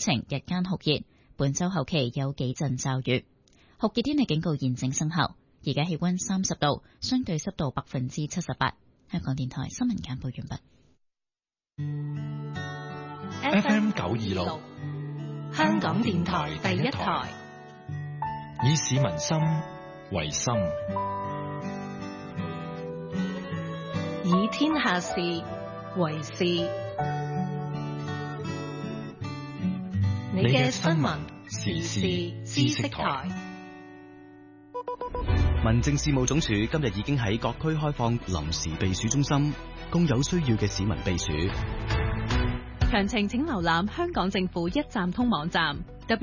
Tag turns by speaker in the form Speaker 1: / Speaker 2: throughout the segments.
Speaker 1: 晴，日間酷熱。本周後期有幾陣驟雨。酷熱天氣警告現正生效。而家氣溫30度，相對濕度78%。香港電台新聞簡報完
Speaker 2: 畢。FM 926，香港電台第一台，以市民心為心，
Speaker 3: 以天下事為事。你嘅新聞時事知識台。
Speaker 4: 民政事務總署今日已經喺各區開放臨時避暑中心，供有需要嘅市民避暑。
Speaker 3: 詳情請瀏覽香港政府一站通網站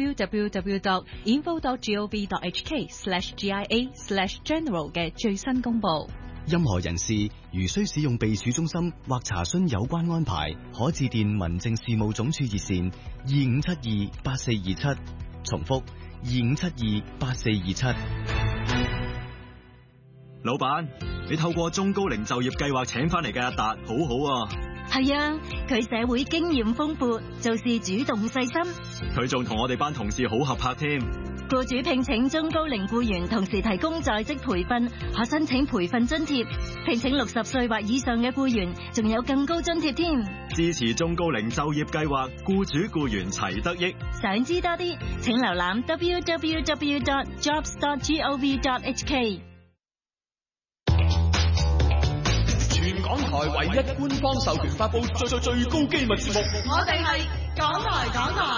Speaker 3: www.info.gov.hk/GIA/general 嘅最新公佈。
Speaker 4: 任何人士如需使用避暑中心或查詢有關安排，可致電民政事務總署熱線25728427，重複25728427。
Speaker 5: 老闆，你透過中高齡就業計劃請翻嚟嘅阿達，好好啊。
Speaker 6: 係啊，佢社會經驗豐富，做事主動細心。
Speaker 5: 佢仲同我哋班同事好合拍添。
Speaker 6: 僱主聘請中高齡僱員，同時提供在職培訓，可申請培訓津貼。聘請60歲或以上嘅僱員，仲有更高津貼添。
Speaker 5: 支持中高齡就業計劃，僱主僱員齊得益。
Speaker 6: 想知多啲，請瀏覽 www.jobs.gov.hk。
Speaker 7: 全港台唯一官方授權發佈最高機密節目，
Speaker 8: 我哋係港台。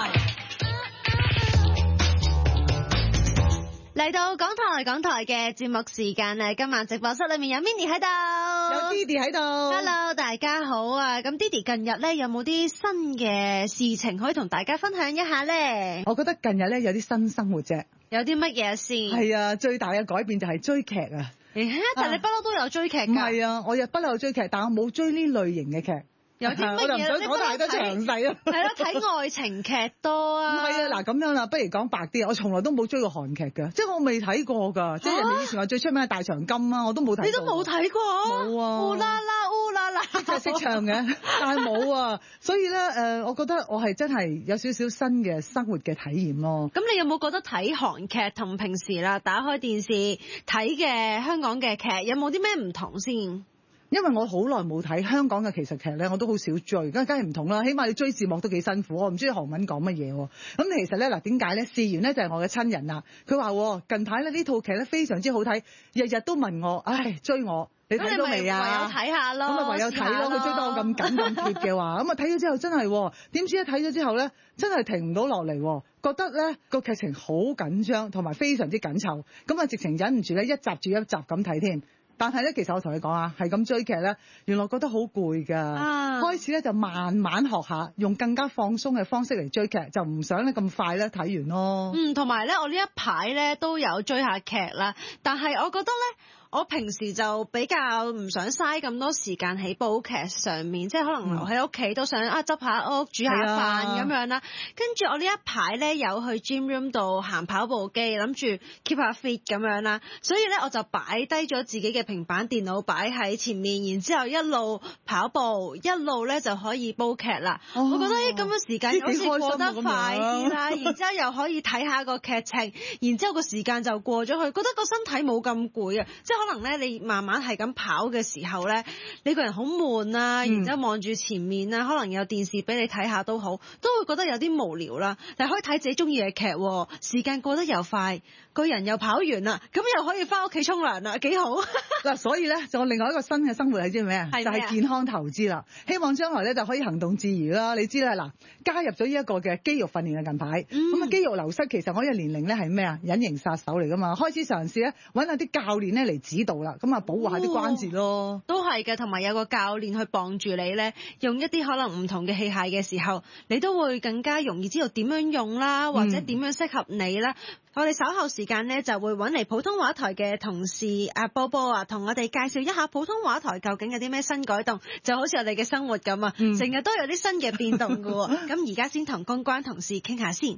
Speaker 8: 嚟到港台嘅節目時間咧，今晚直播室裏面有 Minnie 喺度，
Speaker 9: 有 Didi 喺度。
Speaker 8: Hello， 大家好啊！咁 Didi 近日咧有冇啲新嘅事情可以同大家分享一下咧？
Speaker 9: 我覺得近日咧有啲新生活啫。
Speaker 8: 有啲乜嘢先？
Speaker 9: 係啊，最大嘅改變就係追劇啊！
Speaker 8: 但係你不嬲都有追劇㗎？
Speaker 9: 唔係啊，我又不嬲有追劇，但我冇追呢類型嘅劇。
Speaker 8: 有啲乜嘢？
Speaker 9: 我就唔想講太多詳細啊。
Speaker 8: 係咯，睇愛情劇多啊。
Speaker 9: 唔係啊，嗱咁樣啦，不如講白啲，我從來都冇追過韓劇㗎，即係我未睇過㗎。即係人哋以前話最出名係大長今啊，我都冇睇過。
Speaker 8: 你都冇睇過？
Speaker 9: 冇啊。
Speaker 8: 烏啦啦，烏啦啦，
Speaker 9: 識唱嘅，但係冇啊。所以咧，我覺得我係真係有少少新嘅生活嘅體驗咯。
Speaker 8: 咁你有冇覺得睇韓劇同平時啦打開電視睇嘅香港嘅劇有冇啲咩唔同先？
Speaker 9: 因為我好耐冇睇香港嘅其實劇咧，我都好少追，梗係唔同啦。起碼你追字幕都幾辛苦，我唔知韓文講乜嘢喎。咁其實咧嗱，點解咧？事緣咧就係我嘅親人啦。佢話近排咧呢套劇咧非常之好睇，日日都問我，追我，你睇到未啊？
Speaker 8: 唯有睇下咯。
Speaker 9: 咁啊唯有睇咯，佢追得我咁緊咁貼嘅話，咁啊睇咗之後真係，點知一睇咗之後咧，真係停唔到落嚟，覺得咧個劇情好緊張，同埋非常之緊湊，咁啊直情忍唔住咧一集住一集咁睇添。但係咧，其實我同你講啊，係咁追劇咧，原來覺得好攰㗎。開始咧就慢慢學下，用更加放鬆嘅方式嚟追劇，就唔想咧咁快咧睇完咯。
Speaker 8: 同埋咧，我呢一排咧都有追下劇啦，但係我覺得咧，我平時就比較唔想嘥咁多時間喺煲劇上面，即係可能留喺屋企都想執下屋、煮下飯咁樣啦。跟住我呢一排咧有去 gym room 度行跑步機，諗住 keep 下 fit 咁樣啦。所以咧我就擺低咗自己嘅平板電腦擺喺前面，然之後一路跑步一路咧就可以煲劇啦。我覺得咁嘅時間好似過得快啲啦，然之後又可以睇下個劇情，然之後個時間就過咗去，覺得個身體冇咁攰啊，即係可能咧，你慢慢係咁跑嘅時候咧，你個人好悶啊，然之後望住前面啊，可能有電視俾你睇下都好，都會覺得有啲無聊啦。但係可以睇自己中意嘅劇，時間過得又快，個人又跑完啦，咁又可以翻屋企沖涼啦，幾好
Speaker 9: 嗱。所以咧，仲有另外一個新嘅生活係知咩啊？就係健康投資啦。希望將來咧就可以行動自如啦。你知啦，嗱，加入咗呢一個嘅肌肉訓練嘅近排，咁肌肉流失其實我嘅年齡咧係咩啊？隱形殺手嚟噶嘛，開始嘗試咧揾下啲教練咧嚟指導啦，咁啊保護下啲關節咯。
Speaker 8: 都係嘅，同埋有個教練去幫住你咧，用一啲可能唔同嘅器械嘅時候，你都會更加容易知道點樣用啦，或者點樣適合你啦。我哋稍後時間呢，就會揾嚟普通話台嘅同事阿波波啊，同我哋介紹一下普通話台究竟有啲咩新改動，就好似我哋嘅生活咁啊，成日都有啲新嘅變動㗎喎。咁而家先同公關同事傾下先。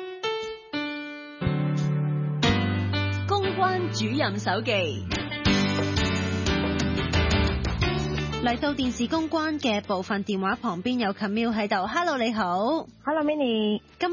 Speaker 8: 公關主任手記。嚟到電視公關嘅部分，電話旁邊有 Camille 喺度。Hello， 你好。
Speaker 10: Hello，Minnie。